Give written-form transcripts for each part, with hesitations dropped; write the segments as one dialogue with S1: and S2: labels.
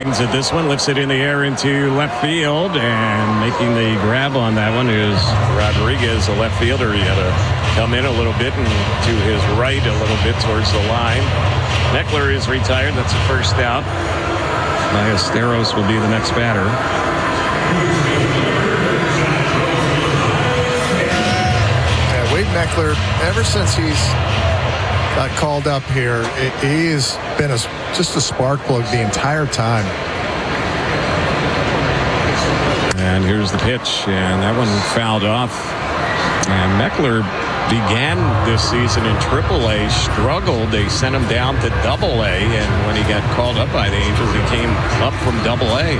S1: swings at this one, lifts it in the air into left field, and making the grab on that one is Rodriguez, a left fielder. He had to come in a little bit and to his right a little bit towards the line. Meckler is retired. That's the first out. Ballesteros will be the next batter.
S2: Yeah, Wade Meckler, ever since he's got called up here, he's been just a spark plug the entire time.
S1: And here's the pitch, and that one fouled off. And Meckler began this season in AAA, struggled. They sent him down to AA, and when he got called up by the Angels, he came up from AA.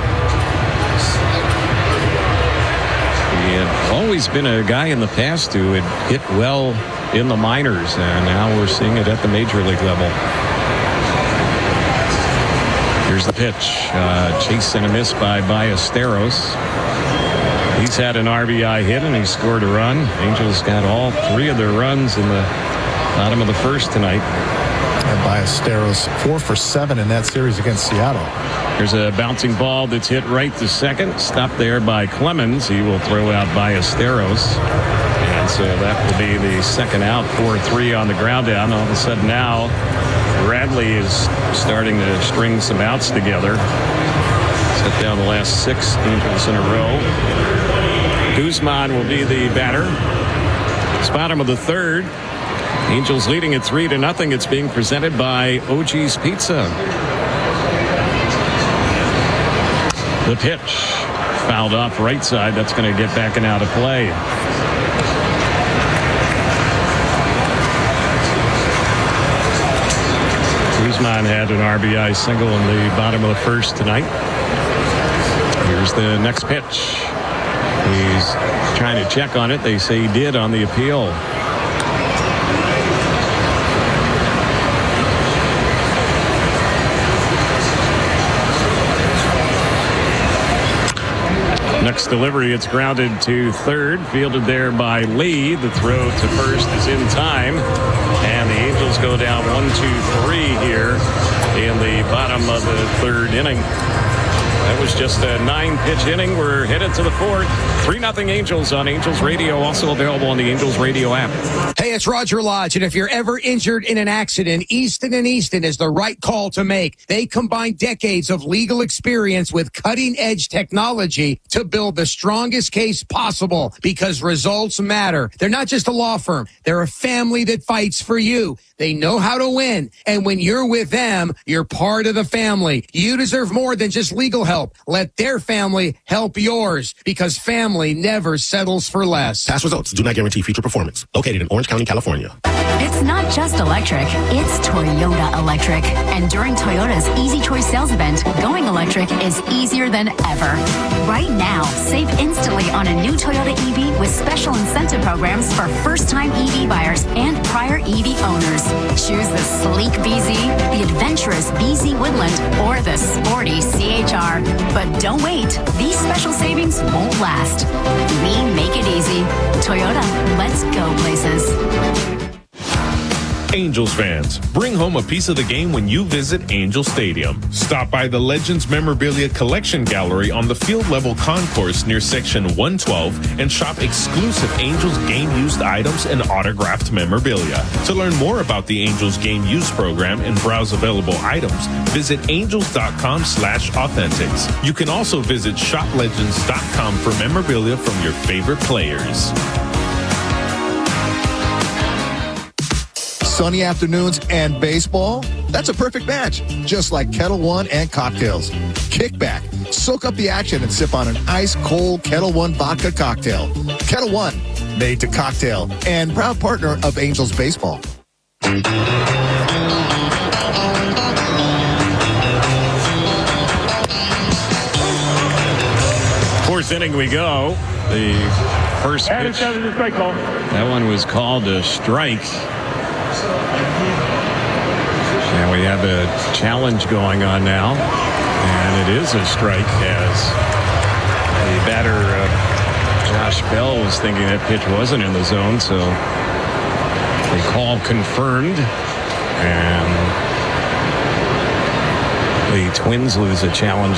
S1: He had always been a guy in the past who had hit well in the minors, and now we're seeing it at the major league level. Here's the pitch. Chase and a miss by Ballesteros. He's had an RBI hit, and he scored a run. Angels got all three of their runs in the bottom of the first tonight.
S2: And Ballesteros 4 for 7 in that series against Seattle.
S1: There's a bouncing ball that's hit right to second. Stopped there by Clemens. He will throw out Ballesteros. And so that will be the second out, 4-3 on the ground down. All of a sudden now, Bradley is starting to string some outs together. Set down the last 6 Angels in a row. Guzman will be the batter. It's bottom of the third. Angels leading at 3-0. It's being presented by OG's Pizza. The pitch fouled off right side. That's going to get back and out of play. Guzman had an RBI single in the bottom of the first tonight. Here's the next pitch. He's trying to check on it. They say he did on the appeal. Next delivery, it's grounded to third, fielded there by Lee. The throw to first is in time, and the Angels go down 1-2-3 here in the bottom of the third inning. That was just a 9-pitch inning. We're headed to the fourth. 3-0 Angels on Angels Radio, also available on the Angels Radio app.
S3: Hey, it's Roger Lodge, and if you're ever injured in an accident, Easton & Easton is the right call to make. They combine decades of legal experience with cutting-edge technology to build the strongest case possible because results matter. They're not just a law firm. They're a family that fights for you. They know how to win, and when you're with them, you're part of the family. You deserve more than just legal help. Let their family help yours, because family never settles for less.
S4: Past results do not guarantee future performance. Located in Orange County, California.
S5: It's not just electric, it's Toyota Electric. And during Toyota's Easy Choice sales event, going electric is easier than ever. Right now, save instantly on a new Toyota EV with special incentive programs for first-time EV buyers and prior EV owners. Choose the sleek BZ, the adventurous BZ Woodland, or the sporty CHR. But don't wait. These special savings won't last. We make it easy. Toyota, let's go places.
S6: Angels fans, bring home a piece of the game when you visit Angel Stadium. Stop by the Legends Memorabilia Collection Gallery on the field level concourse near section 112 and shop exclusive Angels game used items and autographed memorabilia. To learn more about the Angels game use program and browse available items, visit angels.com/authentics. You can also visit shoplegends.com for memorabilia from your favorite players.
S2: Sunny afternoons and baseball, that's a perfect match. Just like Kettle One and cocktails. Kick back, soak up the action, and sip on an ice-cold Kettle One vodka cocktail. Kettle One, made to cocktail, and proud partner of Angels Baseball.
S1: Fourth inning we go. The first pitch, that one was called a strike. And we have a challenge going on now, and it is a strike as the batter, Josh Bell, was thinking that pitch wasn't in the zone, so the call confirmed, and the Twins lose a challenge